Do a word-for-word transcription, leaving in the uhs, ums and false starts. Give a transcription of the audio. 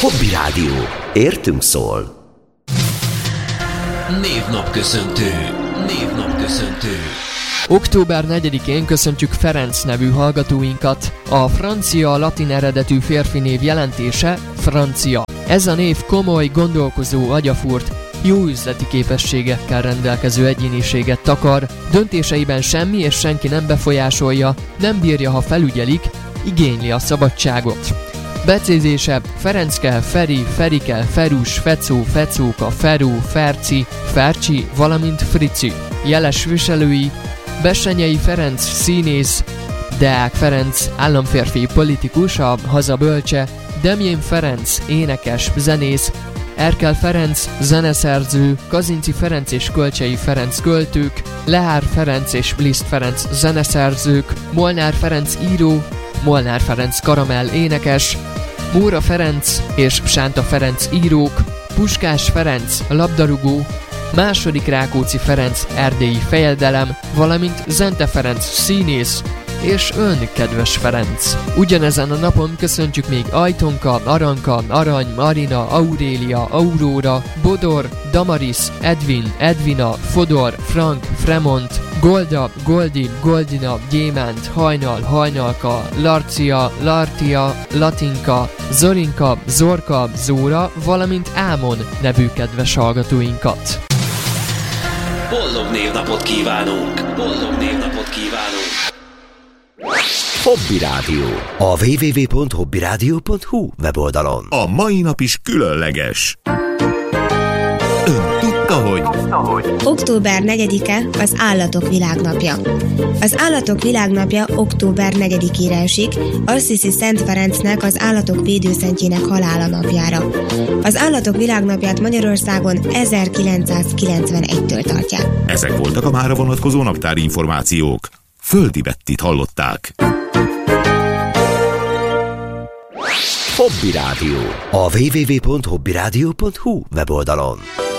Hobby Rádió. Értünk szól. Névnapköszöntő. Névnapköszöntő. október negyedikén köszöntjük Ferenc nevű hallgatóinkat. A francia latin eredetű férfi név jelentése francia. Ez a név komoly, gondolkozó, agyafúrt, jó üzleti képességekkel rendelkező egyéniséget takar, döntéseiben semmi és senki nem befolyásolja, nem bírja, ha felügyelik, igényli a szabadságot. Becézése Ferencke, Feri, Ferike, Ferus, Fecó, Fecóka, Feró, Ferci, Fercsi, valamint Frici. Jeles viselői Bessenyei Ferenc, színész, Deák Ferenc, államférfi politikus, a haza bölcse, Demjén Ferenc, énekes, zenész, Erkel Ferenc, zeneszerző, Kazinci Ferenc és Kölcsei Ferenc költők, Lehár Ferenc és Liszt Ferenc zeneszerzők, Molnár Ferenc író, Molnár Ferenc karamell énekes, Móra Ferenc és Sánta Ferenc írók, Puskás Ferenc labdarúgó, második Rákóczi Ferenc erdélyi fejedelem, valamint Zente Ferenc színész, és ön, kedves Ferenc. Ugyanezen a napon köszöntjük még Ajtonka, Aranka, Arany, Marina, Aurélia, Aurora, Bodor, Damaris, Edwin, Edvina, Fodor, Frank, Fremont, Golda, Goldi, Goldina, Gyémánt, Hajnal, Hajnalka, Larcia, Lartia, Latinka, Zorinka, Zorka, Zóra, valamint Ámon nevű kedves hallgatóinkat. Boldog névnapot kívánunk! Boldog névnapot kívánunk! Hobby Rádió. A double-u double-u double-u pont hobby rádió pont hu weboldalon. A mai nap is különleges. Ön tudta, hogy... október negyedike az Állatok Világnapja. Az Állatok Világnapja október negyedikére esik, Assisi Szent Ferencnek, az állatok védőszentjének halála napjára. Az Állatok Világnapját Magyarországon ezerkilencszázkilencvenegytől tartják. Ezek voltak a mára vonatkozó naptári információk. Földi Bettit hallották. Hobby Rádió. A double-u double-u double-u pont hobby rádió pont hu weboldalon.